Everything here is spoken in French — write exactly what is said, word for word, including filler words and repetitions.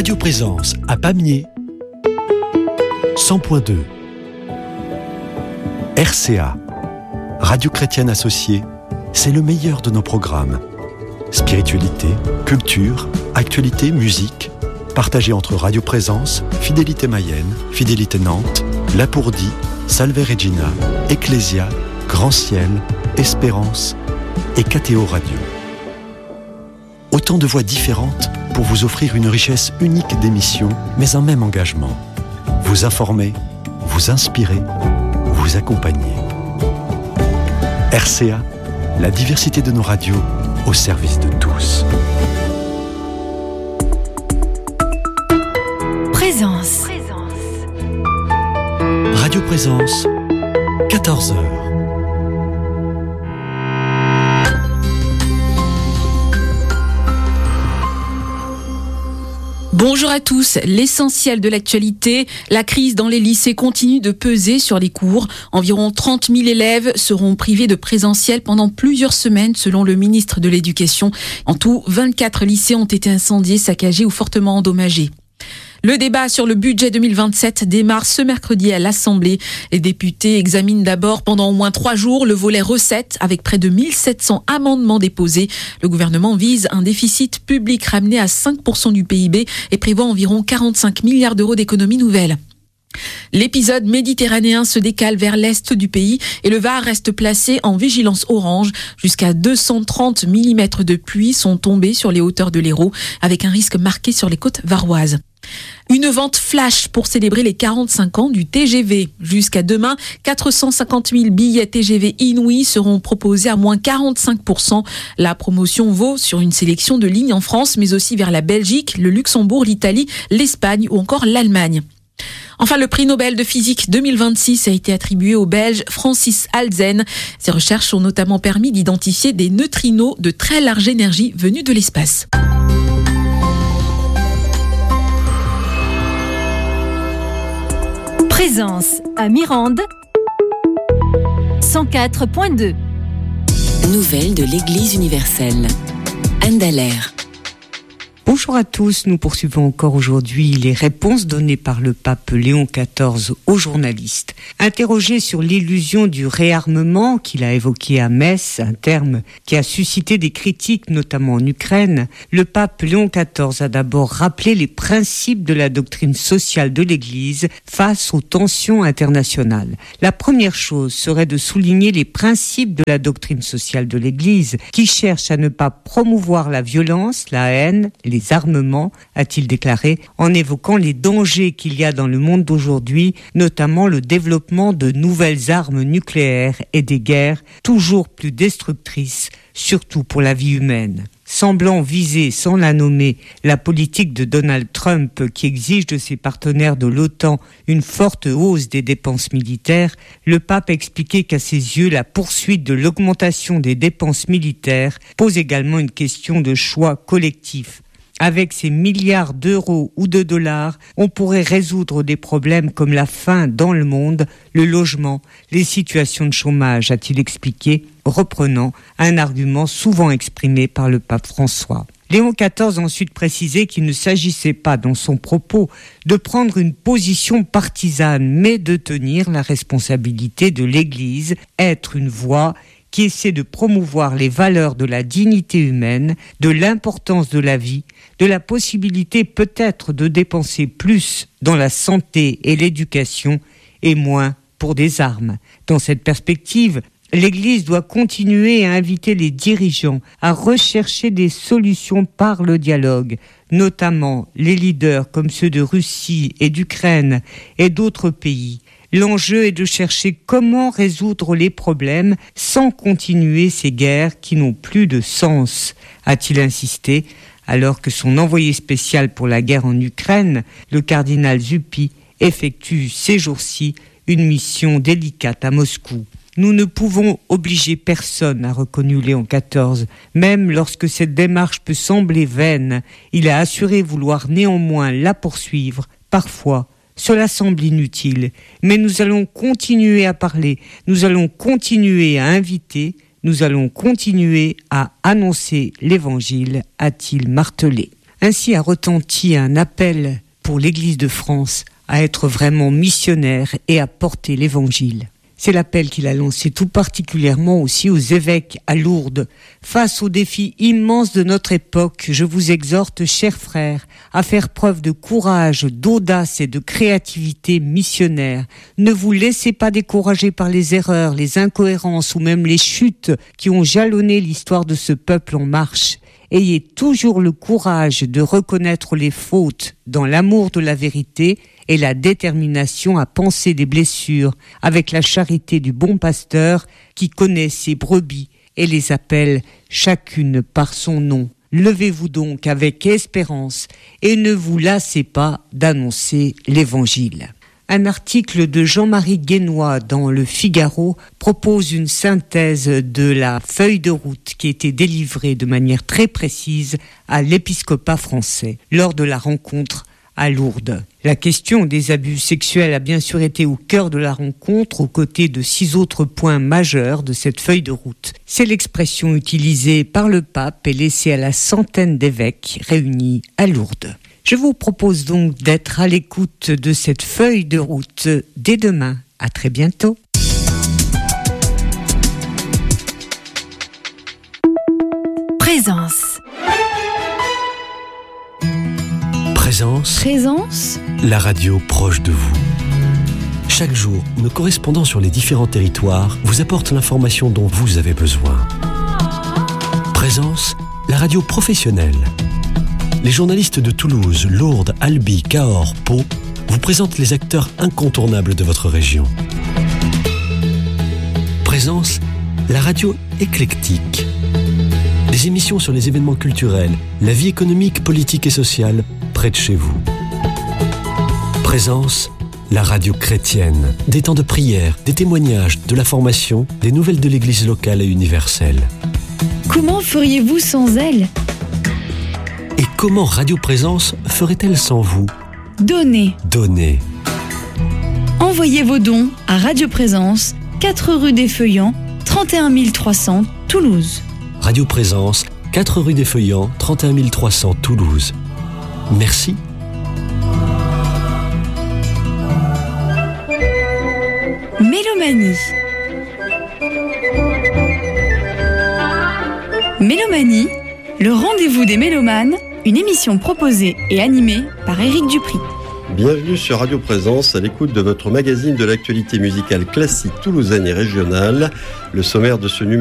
Radio Présence à Pamiers, cent point deux. R C A, Radio Chrétienne Associée, c'est le meilleur de nos programmes. Spiritualité, culture, actualité, musique, partagés entre Radio Présence, Fidélité Mayenne, Fidélité Nantes, Lapourdie, Salve Regina, Ecclésia, Grand Ciel, Espérance et K T O Radio. Autant de voix différentes pour vous offrir une richesse unique d'émissions, mais un même engagement. Vous informer, vous inspirer, vous accompagner. R C A, la diversité de nos radios au service de tous. Présence. Radio Présence, quatorze heures. Bonjour à tous. L'essentiel de l'actualité, la crise dans les lycées continue de peser sur les cours. Environ trente mille élèves seront privés de présentiel pendant plusieurs semaines selon le ministre de l'Éducation. En tout, vingt-quatre lycées ont été incendiés, saccagés ou fortement endommagés. Le débat sur le budget deux mille vingt-sept démarre ce mercredi à l'Assemblée. Les députés examinent d'abord pendant au moins trois jours le volet recettes avec près de mille sept cents amendements déposés. Le gouvernement vise un déficit public ramené à cinq pour cent du P I B et prévoit environ quarante-cinq milliards d'euros d'économies nouvelles. L'épisode méditerranéen se décale vers l'est du pays et le Var reste placé en vigilance orange. Jusqu'à deux cent trente millimètres de pluie sont tombés sur les hauteurs de l'Hérault avec un risque marqué sur les côtes varoises. Une vente flash pour célébrer les quarante-cinq ans du T G V. Jusqu'à demain, quatre cent cinquante mille billets T G V inouïs seront proposés à moins quarante-cinq pour cent. La promotion vaut sur une sélection de lignes en France, mais aussi vers la Belgique, le Luxembourg, l'Italie, l'Espagne ou encore l'Allemagne. Enfin, le prix Nobel de physique deux mille vingt-six a été attribué au Belge Francis Halzen. Ses recherches ont notamment permis d'identifier des neutrinos de très large énergie venus de l'espace. Présence à Mirande, cent quatre point deux. Nouvelles de l'Église universelle. Anne Dallaire. Bonjour à tous, nous poursuivons encore aujourd'hui les réponses données par le pape Léon quatorze aux journalistes. Interrogé sur l'illusion du réarmement qu'il a évoqué à Metz, un terme qui a suscité des critiques notamment en Ukraine, le pape Léon quatorze a d'abord rappelé les principes de la doctrine sociale de l'Église face aux tensions internationales. La première chose serait de souligner les principes de la doctrine sociale de l'Église qui cherche à ne pas promouvoir la violence, la haine, les Les armements, a-t-il déclaré, en évoquant les dangers qu'il y a dans le monde d'aujourd'hui, notamment le développement de nouvelles armes nucléaires et des guerres toujours plus destructrices, surtout pour la vie humaine. Semblant viser, sans la nommer, la politique de Donald Trump qui exige de ses partenaires de l'OTAN une forte hausse des dépenses militaires, le pape a expliqué qu'à ses yeux, la poursuite de l'augmentation des dépenses militaires pose également une question de choix collectif. Avec ces milliards d'euros ou de dollars, on pourrait résoudre des problèmes comme la faim dans le monde, le logement, les situations de chômage, a-t-il expliqué, reprenant un argument souvent exprimé par le pape François. Léon quatorze a ensuite précisé qu'il ne s'agissait pas, dans son propos, de prendre une position partisane, mais de tenir la responsabilité de l'Église, être une voix qui essaie de promouvoir les valeurs de la dignité humaine, de l'importance de la vie, de la possibilité peut-être de dépenser plus dans la santé et l'éducation et moins pour des armes. Dans cette perspective, l'Église doit continuer à inviter les dirigeants à rechercher des solutions par le dialogue, notamment les leaders comme ceux de Russie et d'Ukraine et d'autres pays. L'enjeu est de chercher comment résoudre les problèmes sans continuer ces guerres qui n'ont plus de sens, a-t-il insisté, alors que son envoyé spécial pour la guerre en Ukraine, le cardinal Zuppi, effectue ces jours-ci une mission délicate à Moscou. Nous ne pouvons obliger personne, a reconnu Léon quatorze, même lorsque cette démarche peut sembler vaine. Il a assuré vouloir néanmoins la poursuivre, parfois. Cela semble inutile, mais nous allons continuer à parler, nous allons continuer à inviter, nous allons continuer à annoncer l'Évangile, a-t-il martelé. Ainsi a retenti un appel pour l'Église de France à être vraiment missionnaire et à porter l'Évangile. C'est l'appel qu'il a lancé tout particulièrement aussi aux évêques à Lourdes. Face aux défis immenses de notre époque, je vous exhorte, chers frères, à faire preuve de courage, d'audace et de créativité missionnaire. Ne vous laissez pas décourager par les erreurs, les incohérences ou même les chutes qui ont jalonné l'histoire de ce peuple en marche. Ayez toujours le courage de reconnaître les fautes dans l'amour de la vérité et la détermination à panser des blessures avec la charité du bon pasteur qui connaît ses brebis et les appelle chacune par son nom. Levez-vous donc avec espérance et ne vous lassez pas d'annoncer l'Évangile. Un article de Jean-Marie Guénois dans Le Figaro propose une synthèse de la feuille de route qui a été délivrée de manière très précise à l'épiscopat français lors de la rencontre à Lourdes. La question des abus sexuels a bien sûr été au cœur de la rencontre, aux côtés de six autres points majeurs de cette feuille de route. C'est l'expression utilisée par le pape et laissée à la centaine d'évêques réunis à Lourdes. Je vous propose donc d'être à l'écoute de cette feuille de route dès demain. À très bientôt. Présence. Présence. Présence. La radio proche de vous. Chaque jour, nos correspondants sur les différents territoires vous apportent l'information dont vous avez besoin. Présence, la radio professionnelle. Les journalistes de Toulouse, Lourdes, Albi, Cahors, Pau vous présentent les acteurs incontournables de votre région. Présence, la radio éclectique. Des émissions sur les événements culturels, la vie économique, politique et sociale près de chez vous. Présence, la radio chrétienne. Des temps de prière, des témoignages, de la formation, des nouvelles de l'Église locale et universelle. Comment feriez-vous sans elle ? Et comment Radio Présence ferait-elle sans vous ? Donnez. Donnez. Envoyez vos dons à Radio Présence, quatre rue des Feuillants, trente et un mille trois cents, Toulouse. Radio Présence, quatre rue des Feuillants, trente et un mille trois cents, Toulouse. Merci. Mélomanie. Mélomanie, le rendez-vous des mélomanes, une émission proposée et animée par Éric Dupri. Bienvenue sur Radio Présence, à l'écoute de votre magazine de l'actualité musicale classique toulousaine et régionale. Le sommaire de ce numéro